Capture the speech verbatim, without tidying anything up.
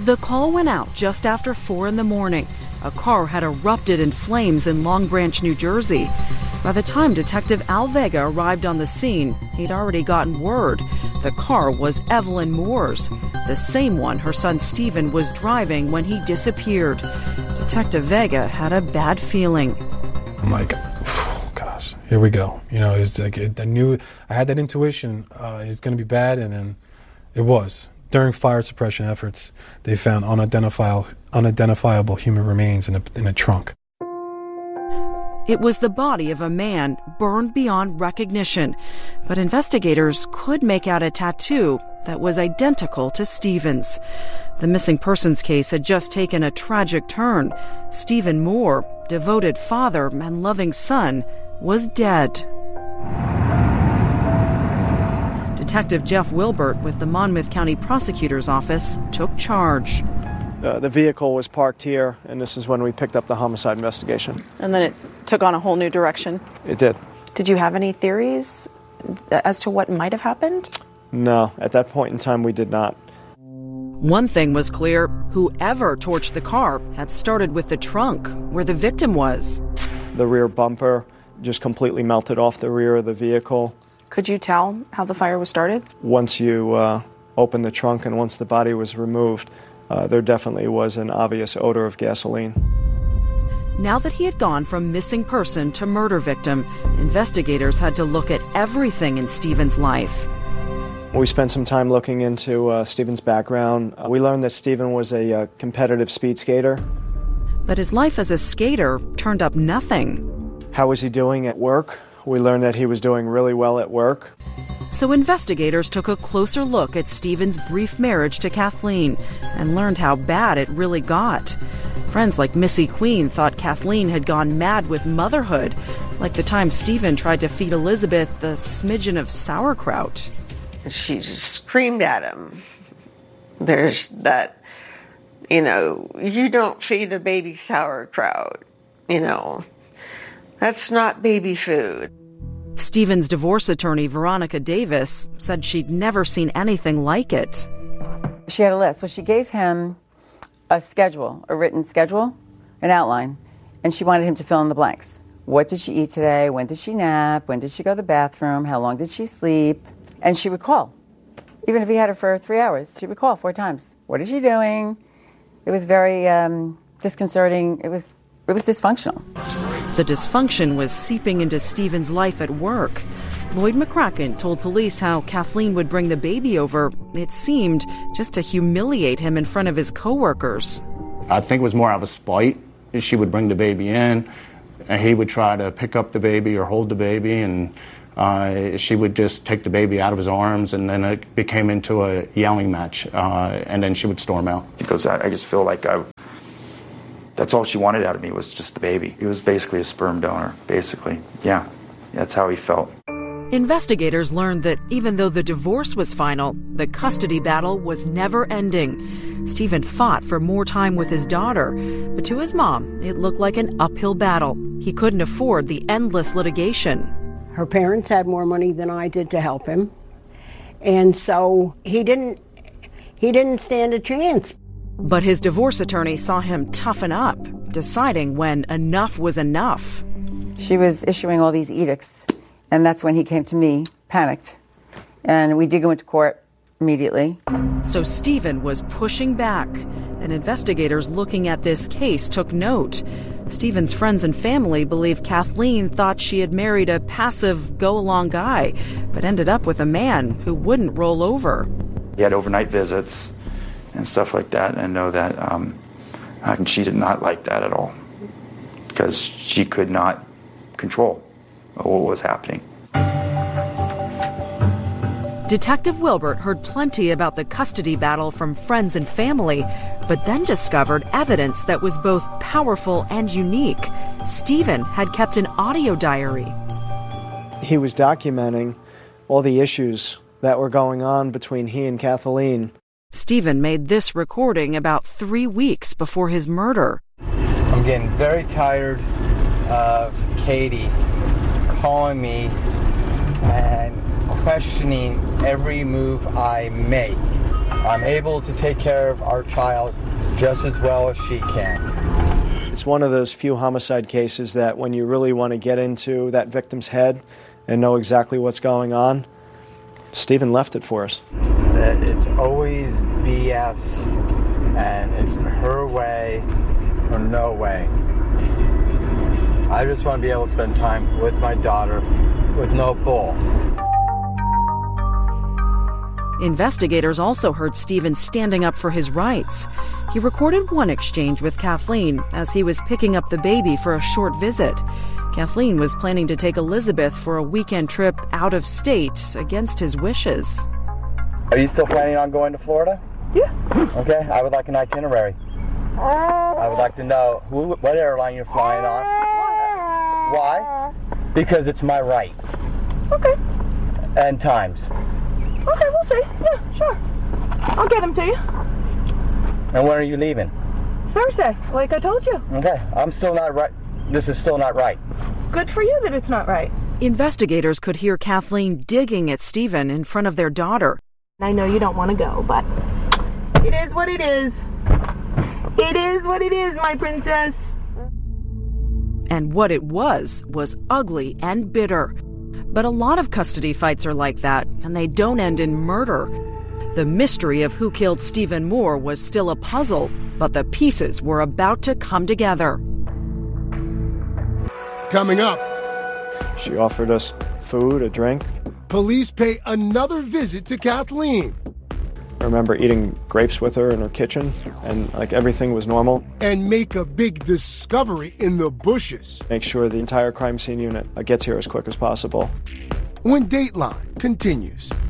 The call went out just after four in the morning. A car had erupted in flames in Long Branch, New Jersey. By the time Detective Al Vega arrived on the scene, he'd already gotten word. The car was Evelyn Moore's, the same one her son Stephen was driving when he disappeared. Detective Vega had a bad feeling. I'm like, oh, gosh, here we go. You know, it's like I knew, I had that intuition uh, it's going to be bad, and then it was. During fire suppression efforts, they found unidentifiable, unidentifiable human remains in a, in a trunk. It was the body of a man burned beyond recognition, but investigators could make out a tattoo that was identical to Stephen's. The missing persons case had just taken a tragic turn. Stephen Moore, devoted father and loving son, was dead. Detective Jeff Wilbert with the Monmouth County Prosecutor's Office took charge. Uh, the vehicle was parked here, and this is when we picked up the homicide investigation. And then it took on a whole new direction? It did. Did you have any theories as to what might have happened? No, at that point in time we did not. One thing was clear: whoever torched the car had started with the trunk, where the victim was. The rear bumper just completely melted off the rear of the vehicle. Could you tell how the fire was started? Once you uh, opened the trunk and once the body was removed, uh, there definitely was an obvious odor of gasoline. Now that he had gone from missing person to murder victim, investigators had to look at everything in Stephen's life. We spent some time looking into uh, Stephen's background. Uh, we learned that Stephen was a uh, competitive speed skater. But his life as a skater turned up nothing. How was he doing at work? We learned that he was doing really well at work. So investigators took a closer look at Stephen's brief marriage to Kathleen and learned how bad it really got. Friends like Missy Queen thought Kathleen had gone mad with motherhood, like the time Stephen tried to feed Elizabeth a smidgen of sauerkraut. She just screamed at him. There's that, you know, you don't feed a baby sauerkraut, you know. That's not baby food. Stephen's divorce attorney, Veronica Davis, said she'd never seen anything like it. She had a list. Well, she gave him a schedule, a written schedule, an outline, and she wanted him to fill in the blanks. What did she eat today? When did she nap? When did she go to the bathroom? How long did she sleep? And she would call. Even if he had her for three hours, she would call four times. What is she doing? It was very um, disconcerting. It was, it was dysfunctional. The dysfunction was seeping into Stephen's life at work. Lloyd McCracken told police how Kathleen would bring the baby over, it seemed, just to humiliate him in front of his coworkers. I think it was more out of a spite. She would bring the baby in, and he would try to pick up the baby or hold the baby, and uh, she would just take the baby out of his arms, and then it became into a yelling match, uh, and then she would storm out. Because I, I just feel like I... That's all she wanted out of me was just the baby. He was basically a sperm donor, basically. Yeah, that's how he felt. Investigators learned that even though the divorce was final, the custody battle was never ending. Stephen fought for more time with his daughter, but to his mom, it looked like an uphill battle. He couldn't afford the endless litigation. Her parents had more money than I did to help him, and so he didn't, he didn't stand a chance. But his divorce attorney saw him toughen up, deciding when enough was enough. She was issuing all these edicts, and that's when he came to me, panicked. And we did go into court immediately. So Stephen was pushing back, and investigators looking at this case took note. Stephen's friends and family believe Kathleen thought she had married a passive, go-along guy, but ended up with a man who wouldn't roll over. He had overnight visits and stuff like that, and I know that um, and she did not like that at all because she could not control what was happening. Detective Wilbert heard plenty about the custody battle from friends and family, but then discovered evidence that was both powerful and unique. Stephen had kept an audio diary. He was documenting all the issues that were going on between he and Kathleen. Stephen made this recording about three weeks before his murder. I'm getting very tired of Katie calling me and questioning every move I make. I'm able to take care of our child just as well as she can. It's one of those few homicide cases that when you really want to get into that victim's head and know exactly what's going on, Stephen left it for us. It's always B S, and it's her way or no way. I just want to be able to spend time with my daughter with no bull. Investigators also heard Stephen standing up for his rights. He recorded one exchange with Kathleen as he was picking up the baby for a short visit. Kathleen was planning to take Elizabeth for a weekend trip out of state against his wishes. Are you still planning on going to Florida? Yeah. Okay, I would like an itinerary. I would like to know who, what airline you're flying on. Why? Because it's my right. Okay. And times. Okay, we'll see. Yeah, sure. I'll get them to you. And when are you leaving? Thursday, like I told you. Okay, I'm still not right. This is still not right. Good for you that it's not right. Investigators could hear Kathleen digging at Stephen in front of their daughter. I know you don't want to go, but it is what it is. It is what it is, my princess. And what it was was ugly and bitter. But a lot of custody fights are like that, and they don't end in murder. The mystery of who killed Stephen Moore was still a puzzle, but the pieces were about to come together. Coming up, She offered us food, a drink. police pay another visit to Kathleen. I remember eating grapes with her in her kitchen, and like everything was normal. And make a big discovery in the bushes. Make sure the entire crime scene unit uh, gets here as quick as possible. When Dateline continues.